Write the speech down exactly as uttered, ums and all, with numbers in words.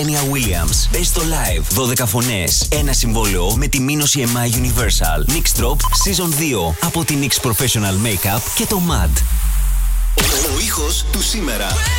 Ένια Williams. Μπες στο live. δώδεκα φωνές. Ένα συμβόλαιο με τη μήνωση εμ άι Universal. Nix Drop Season δύο. Από την Nix Professional Makeup και το μαντ. Ο ήχος του σήμερα.